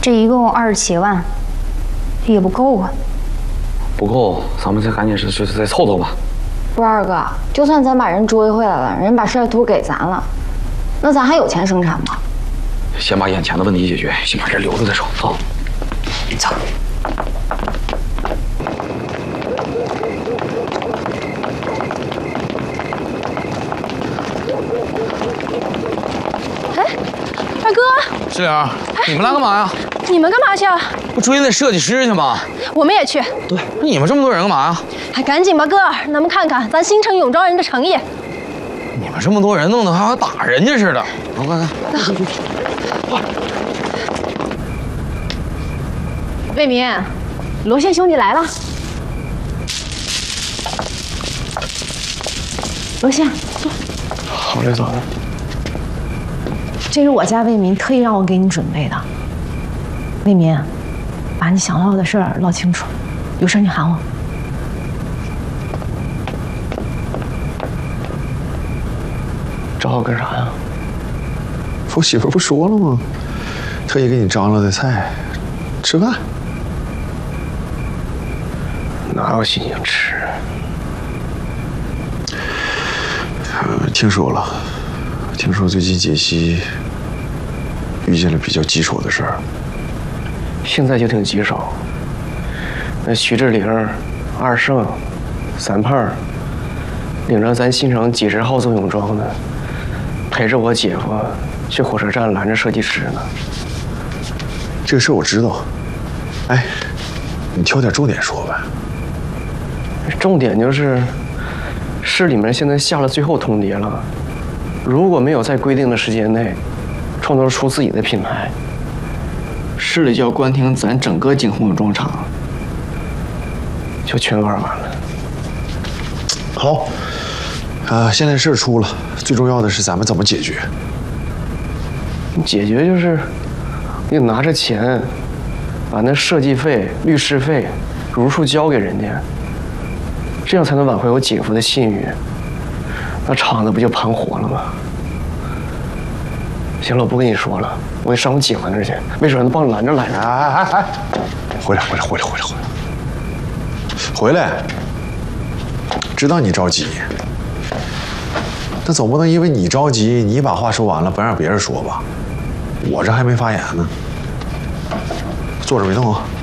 这一共27万，也不够啊。 不够，咱们再赶紧再凑凑吧。 不是二哥，就算咱把人追回来了，人把摄像头给咱了，那咱还有钱生产吗？ 先把眼前的问题解决，先把这留着再说。走， 走。 哎，二哥， 石玲，你们来干嘛呀？ 你们干嘛去啊？ 不追那设计师去吗？ 我们也去。 对，你们这么多人干嘛呀？ 还赶紧吧，哥，咱们看看咱新城永庄人的诚意。 你们这么多人，弄得还要打人家似的。我看看。 魏民，罗宪兄弟来了。罗宪，坐。 好嘞，走。 这是我家魏民特意让我给你准备的。魏民，把你想唠的事儿唠清楚，有事你喊我。 找我干啥呀？ 我媳妇不说了吗？特意给你张罗的菜，吃饭。 哪有心情吃？ 听说了，听说最近解析遇见了比较棘手的事儿。 现在就挺棘手。那徐志玲、二胜、三胖，领着咱新城几10号做泳装的，陪着我姐夫去火车站拦着设计师呢。 这个事儿我知道。哎，你挑点重点说呗。 重点就是，市里面现在下了最后通牒了，如果没有在规定的时间内创造出自己的品牌，市里就要关停咱整个景洪泳装厂，就全玩完了。 好，现在事儿出了，最重要的是咱们怎么解决？ 解决就是你拿着钱，把那设计费、律师费如数交给人家，这样才能挽回我姐夫的信誉，那厂子不就盘活了吗？行了，我不跟你说了，我得上我姐夫那儿去，没准让他帮你拦着来着。 哎，回来！回来！知道你着急，但总不能因为你着急，你把话说完了，不让别人说吧？我这还没发言呢，坐着别动啊。